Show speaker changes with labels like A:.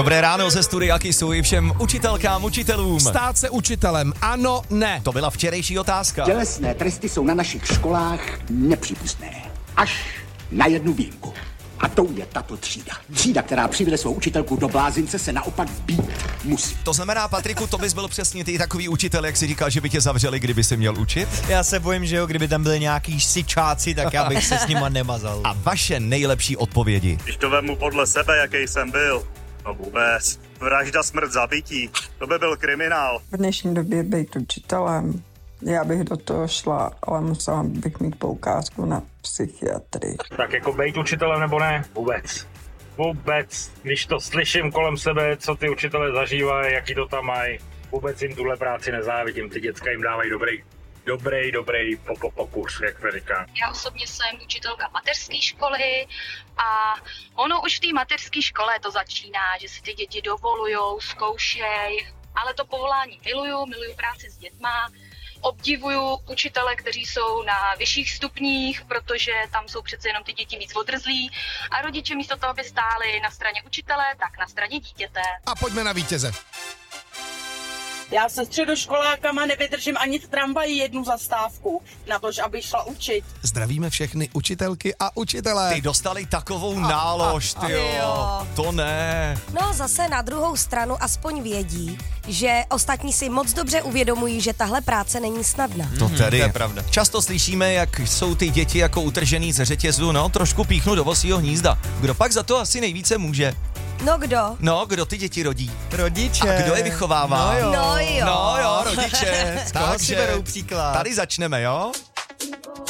A: Dobré ráno ze studia Kisu i všem učitelkám, učitelům.
B: Stát se učitelem, ano, ne.
A: To byla včerejší otázka.
C: Tělesné tresty jsou na našich školách nepřípustné. Až na jednu výjimku. A tou je tato třída. Třída, která přivede svou učitelku do blázince, se naopak být musí.
A: To znamená, Patriku, to bys byl přesně ty takový učitel, jak si říkal, že by tě zavřeli, kdyby si měl učit?
D: Já se bojím, že jo, kdyby tam byli nějaký sičáci, tak já bych se s nima nemazal.
A: A vaše nejlepší odpovědi?
E: Když to vemu podle sebe, jaký jsem byl, no vůbec. Vražda, smrt, zabití, to by byl kriminál.
F: V dnešní době být učitelem, já bych do toho šla, ale musela bych mít poukázku na psychiatrii.
G: Tak jako být učitelem nebo ne? Vůbec. Vůbec. Když to slyším kolem sebe, co ty učitelé zažívají, jaký to tam mají, vůbec jim tuhle práci nezávidím. Ty děcka jim dávají dobrý pokus, jak se říká.
H: Já osobně jsem učitelka mateřské školy a ono už v té mateřské škole to začíná, že si ty děti dovolujou, zkoušej, ale to povolání miluju práci s dětma. Obdivuju učitele, kteří jsou na vyšších stupních, protože tam jsou přece jenom ty děti víc odrzlí a rodiče místo toho, aby stáli na straně učitele, tak na straně dítěte.
B: A pojďme na vítěze.
I: Já se středoškolákama nevydržím ani v tramvaji jednu zastávku, natož aby šla učit.
B: Zdravíme všechny učitelky a učitelé.
A: Ty dostali takovou nálož, tyjo. To ne.
J: No zase na druhou stranu aspoň vědí, že ostatní si moc dobře uvědomují, že tahle práce není snadná.
A: To tedy
D: to je pravda.
A: Často slyšíme, jak jsou ty děti jako utržený ze řetězu, no trošku píchnu do vosího hnízda. Kdo pak za to asi nejvíce může?
J: No kdo?
A: No, kdo ty děti rodí?
D: Rodiče.
A: A kdo je vychovává?
D: No jo.
J: No jo.
A: No jo, rodiče.
D: Z koho si berou příklad?
A: Tady začneme, jo?